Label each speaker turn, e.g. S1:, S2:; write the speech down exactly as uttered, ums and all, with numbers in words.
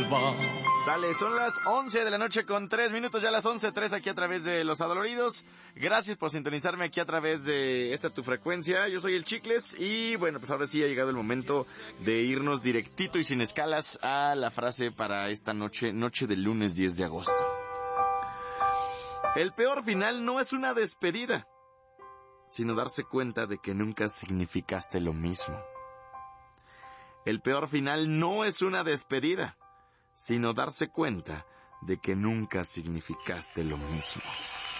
S1: alba.
S2: Sale, son las once de la noche con tres minutos, ya las once tres aquí a través de Los Adoloridos. Gracias por sintonizarme aquí a través de esta tu frecuencia. Yo soy el Chicles y bueno, pues ahora sí ha llegado el momento de irnos directito y sin escalas a la frase para esta noche, noche del lunes diez de agosto. El peor final no es una despedida, sino darse cuenta de que nunca significaste lo mismo. El peor final no es una despedida, sino darse cuenta de que nunca significaste lo mismo.